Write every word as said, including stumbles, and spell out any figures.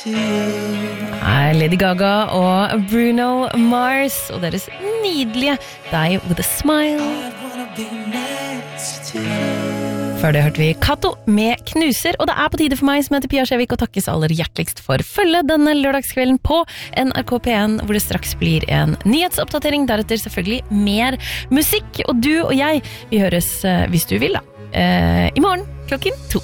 Er Lady Gaga og Bruno Mars og deres nydelige Die With A Smile. Før det hørte vi Kato med Knuser, og det er på tide for meg som heter Pia Skjevik å takkes aller hjerteligst for følge denne lørdagskvelden på N R K P en, hvor det straks blir en nyhetsoppdatering, deretter selvfølgelig mer musikk, og du og jeg, vi høres hvis du vil da, i morgen klokken to.